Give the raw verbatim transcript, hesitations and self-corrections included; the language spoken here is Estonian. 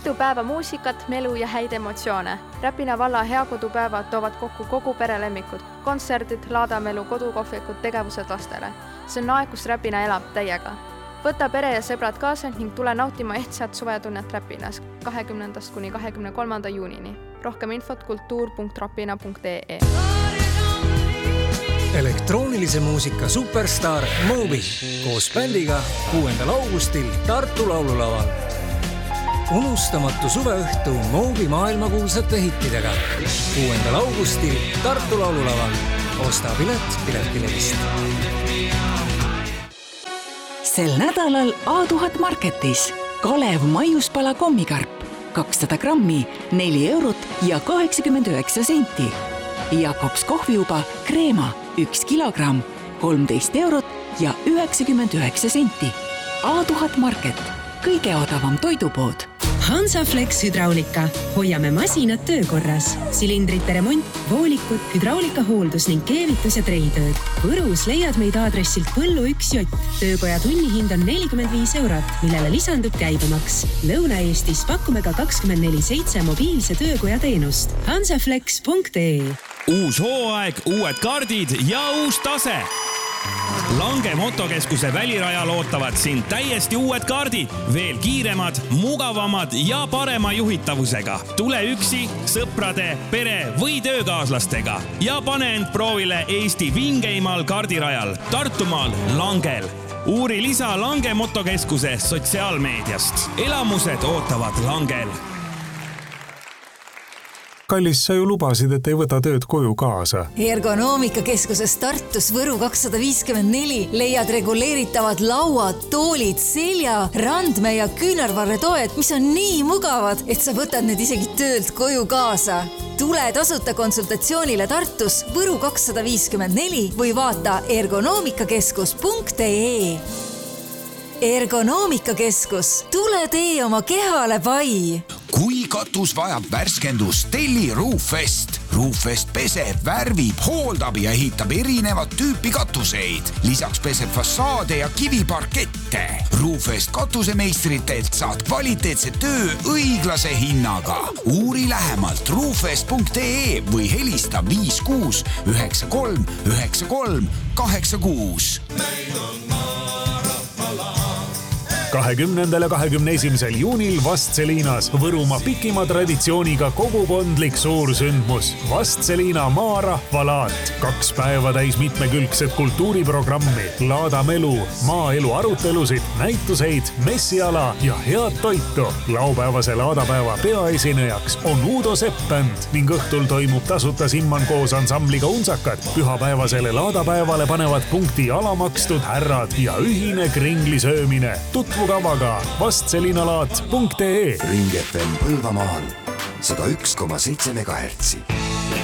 Mitu päeva muusikat, melu ja häid emotsioone. Räpina valla heakodupäevad toovad kokku kogu perelemmikud, kontserdid, laadamelu, kodukohvikud, tegevused lastele. See on aeg, kus Räpina elab täiega. Võta pere ja sõbrad kaasa ning tule nautima ehtsat suvetunnet Räpinas kahekümnendast kuni kahekümne kolmanda juunini. Rohkem infot kultuur punkt rapina punkt ee. Elektroonilise muusika superstar Moby koos bändiga kuuendal augustil Tartu laululaval. Unustamatu suveõhtu Moby maailmakuulsate hittidega. kuuendal augustil Tartu laululaval. Osta pilet Piletilevist. Sel nädalal A tuhat Marketis Kalev maiuspala kommikarp kakssada grammi, neli eurot ja kaheksakümmend üheksa senti. Jakobs kohviuba kreema üks kilogramm, kolmteist eurot ja üheksakümmend üheksa senti. A tuhat Market, kõige odavam toidupood. Hansaflex Hydraulika. Hoiame masinad töökorras. Silindrite remont, voolikud, hydraulika hooldus ning keevitus ja treitööd. Võrus leiad meid aadressilt Põllu üks jott. Töökoja tunnihind on nelikümmend viis eurot, millele lisandub käibemaks. Lõuna-Eestis pakume ka kakskümmend neli seitse mobiilse töökoja teenust. hansaflex punkt ee. Uus hooaeg, uued kaardid ja uus tase. Lange motokeskuse välirajal ootavad sind täiesti uued kaardid, veel kiiremad, mugavamad ja parema juhitavusega. Tule üksi, sõprade, pere või töökaaslastega ja pane end proovile Eesti vingeimal kaardirajal Tartumaal Langel. Uuri lisa Lange motokeskuse sotsiaalmeediast. Elamused ootavad Langel. Kallis, sa ju lubasid, et ei võta tööd koju kaasa. Ergonoomikakeskuses Tartus Võru kakssada viiskümmend neli leiad reguleeritavad lauad, toolid, selja, randme ja küünarvarretoed, mis on nii mugavad, et sa võtad need isegi töölt koju kaasa. Tule tasuta konsultatsioonile Tartus Võru kakssada viiskümmend neli või vaata ergonoomikakeskus punkt ee. Ergonoomikakeskus, tule tee oma kehale pai. Kui katus vajab värskendust, telli Roofest. Roofest peseb, värvib, hooldab ja ehitab erinevat tüüpi katuseid. Lisaks peseb fassaade ja kiviparkette. Roofest katusemeistritelt saad kvaliteetse töö õiglase hinnaga. Uuri lähemalt roofest punkt ee või helista viis kuus üheksa kolm üheksa kolm kaheksa kuus. kahekümnendal ja kahekümne esimesel juunil Vastseliinas Võrumaa pikima traditsiooniga kogukondlik suursündmus. Vastseliina maarahvalaat. Kaks päeva täis mitmekülgset kultuuriprogrammi, laadamelu, maaelu arutelusid, näituseid, messiala ja head toitu. Laupäevase laadapäeva peaesinejaks on Uudo Seppend ning õhtul toimub tasuta Simman koos ansambliga Unsakad. Pühapäevasele laadapäevale panevad punkti alamakstud härrad ja ühine kringlisöömine. Tutvu kavaga vastselinalaat punkt ee. Ring F M Põlvamaal sada üks koma seitse megahertsi.